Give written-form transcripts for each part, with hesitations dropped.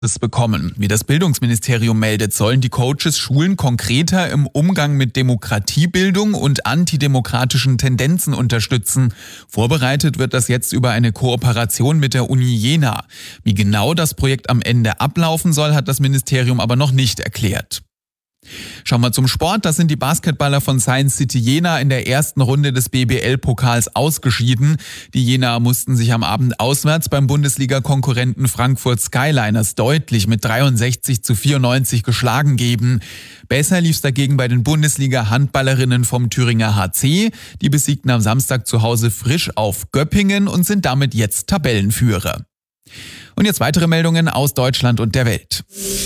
bekommen. Wie das Bildungsministerium meldet, sollen die Coaches Schulen konkreter im Umgang mit Demokratiebildung und antidemokratischen Tendenzen unterstützen. Vorbereitet wird das jetzt über eine Kooperation mit der Uni Jena. Wie genau das Projekt am Ende ablaufen soll, hat das Ministerium aber noch nicht erklärt. Schauen wir zum Sport. Das sind die Basketballer von Science City Jena in der ersten Runde des BBL-Pokals ausgeschieden. Die Jenaer mussten sich am Abend auswärts beim Bundesliga-Konkurrenten Frankfurt Skyliners deutlich mit 63-94 geschlagen geben. Besser lief's dagegen bei den Bundesliga-Handballerinnen vom Thüringer HC. Die besiegten am Samstag zu Hause frisch auf Göppingen und sind damit jetzt Tabellenführer. Und jetzt weitere Meldungen aus Deutschland und der Welt.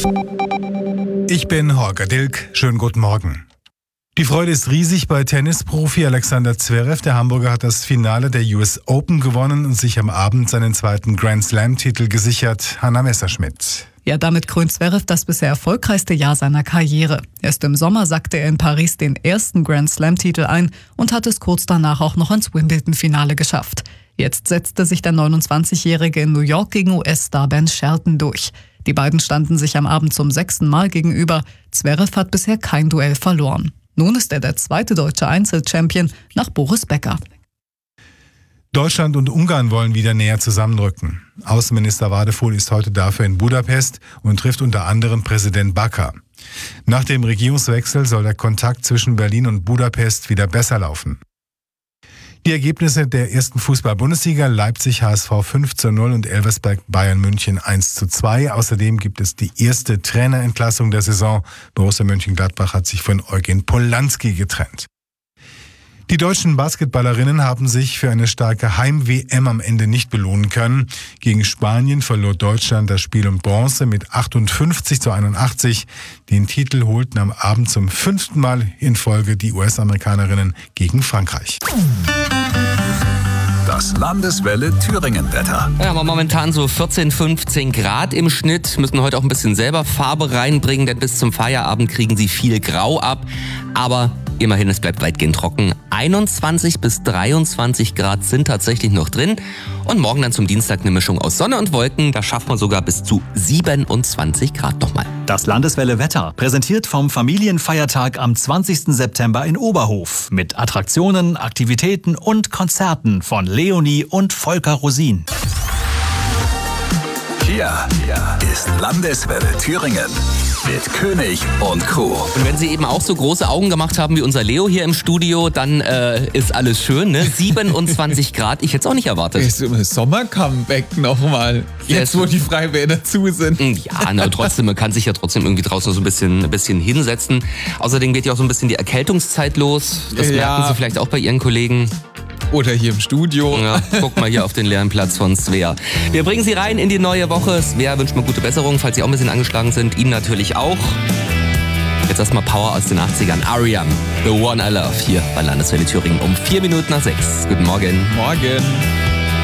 Ich bin Holger Dilk. Schönen guten Morgen. Die Freude ist riesig bei Tennisprofi Alexander Zverev. Der Hamburger hat das Finale der US Open gewonnen und sich am Abend seinen zweiten Grand Slam-Titel gesichert. Hanna Messerschmidt. Ja, damit krönt Zverev das bisher erfolgreichste Jahr seiner Karriere. Erst im Sommer sackte er in Paris den ersten Grand Slam-Titel ein und hat es kurz danach auch noch ins Wimbledon-Finale geschafft. Jetzt setzte sich der 29-Jährige in New York gegen US-Star Ben Shelton durch. Die beiden standen sich am Abend zum 6. Mal gegenüber. Zverev hat bisher kein Duell verloren. Nun ist er der zweite deutsche Einzelchampion nach Boris Becker. Deutschland und Ungarn wollen wieder näher zusammenrücken. Außenminister Wadefuhl ist heute dafür in Budapest und trifft unter anderem Präsident Bakar. Nach dem Regierungswechsel soll der Kontakt zwischen Berlin und Budapest wieder besser laufen. Die Ergebnisse der ersten Fußball-Bundesliga: Leipzig HSV 5:0 und Elversberg Bayern München 1:2. Außerdem gibt es die erste Trainerentlassung der Saison. Borussia Mönchengladbach hat sich von Eugen Polanski getrennt. Die deutschen Basketballerinnen haben sich für eine starke Heim-WM am Ende nicht belohnen können. Gegen Spanien verlor Deutschland das Spiel um Bronze mit 58:81. Den Titel holten am Abend zum 5. Mal in Folge die US-Amerikanerinnen gegen Frankreich. Das Landeswelle Thüringen-Wetter. Ja, aber momentan so 14, 15 Grad im Schnitt. Müssen heute auch ein bisschen selber Farbe reinbringen, denn bis zum Feierabend kriegen sie viel Grau ab. Aber immerhin, es bleibt weitgehend trocken. 21 bis 23 Grad sind tatsächlich noch drin. Und morgen dann zum Dienstag eine Mischung aus Sonne und Wolken. Da schafft man sogar bis zu 27 Grad nochmal. Das Landeswelle Wetter, präsentiert vom Familienfeiertag am 20. September in Oberhof. Mit Attraktionen, Aktivitäten und Konzerten von Leonie und Volker Rosin. Hier ist Landeswelle Thüringen mit König und Crew. Und wenn Sie eben auch so große Augen gemacht haben wie unser Leo hier im Studio, dann ist alles schön, ne? 27 Grad, ich hätte es auch nicht erwartet. Sommer-Comeback nochmal. Jetzt, wo die Freibäder zu sind. Ja, na, trotzdem, man kann sich ja trotzdem irgendwie draußen so ein bisschen hinsetzen. Außerdem geht ja auch so ein bisschen die Erkältungszeit los. Das merken Sie vielleicht auch bei Ihren Kollegen. Oder hier im Studio. Ja, guck mal hier auf den leeren Platz von Svea. Wir bringen Sie rein in die neue Woche. Svea wünscht mal gute Besserung, falls Sie auch ein bisschen angeschlagen sind. Ihnen natürlich auch. Jetzt erstmal Power aus den 80ern. R.E.M. The One I Love hier bei Landeswelle Thüringen um 4 Minuten nach 6. Guten Morgen. Morgen.